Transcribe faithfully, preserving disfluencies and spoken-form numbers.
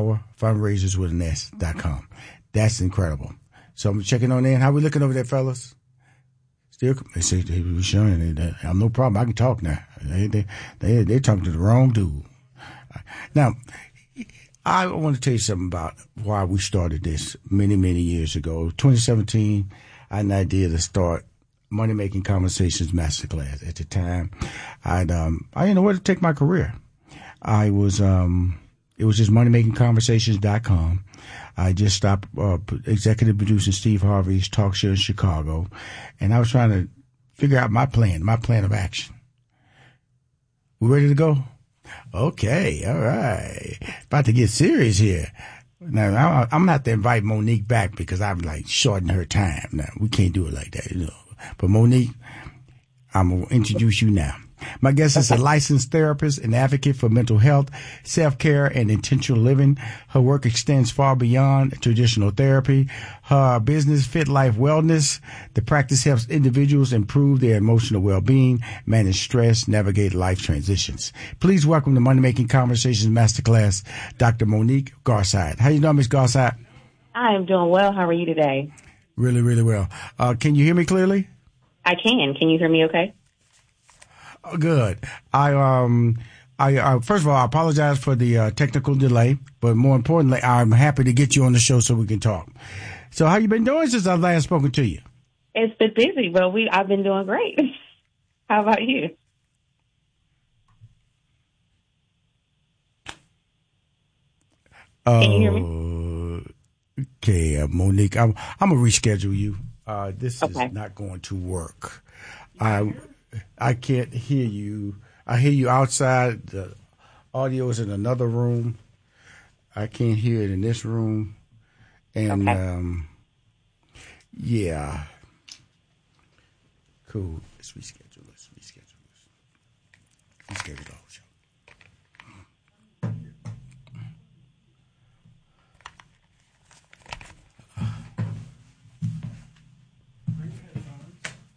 power fundraisers with an S dot com. That's incredible. So I'm checking on in. How we looking over there, fellas? Still, they say they were showing. I have no problem. I can talk now. They they they they're talking to the wrong dude. Now, I want to tell you something about why we started this many many years ago. twenty seventeen, I had an idea to start Money Making Conversations Masterclass. At the time, I'd um I didn't know where to take my career. I was um it was just money making conversations dot com. I just stopped uh, executive producing Steve Harvey's talk show in Chicago, and I was trying to figure out my plan, my plan of action. We ready to go? Okay, all right. About to get serious here. Now, I'm going to have to invite Monique back because I'm like shorting her time. Now, we can't do it like that, you know. But Monique, I'm going to introduce you now. My guest is a licensed therapist and advocate for mental health, self-care, and intentional living. Her work extends far beyond traditional therapy. Her business, Fit Life Wellness, the practice helps individuals improve their emotional well-being, manage stress, navigate life transitions. Please welcome to Money Making Conversations Masterclass, Doctor Monique Garside. How you doing, Miz Garside? I am doing well. How are you today? Really, really well. Uh, can you hear me clearly? I can. Can you hear me okay? Good. I um I uh, first of all I apologize for the uh, technical delay, but more importantly, I'm happy to get you on the show so we can talk. So, how you been doing since I last spoken to you? It's been busy, but we I've been doing great. How about you? Uh, Can you hear me? Okay, uh, Monique, I'm I'm gonna reschedule you. Uh, this Okay. is not going to work. I I can't hear you. I hear you outside. The audio is in another room. I can't hear it in this room. And, Okay. um, yeah. Cool. Let's reschedule. Let's reschedule. Let's reschedule the whole show.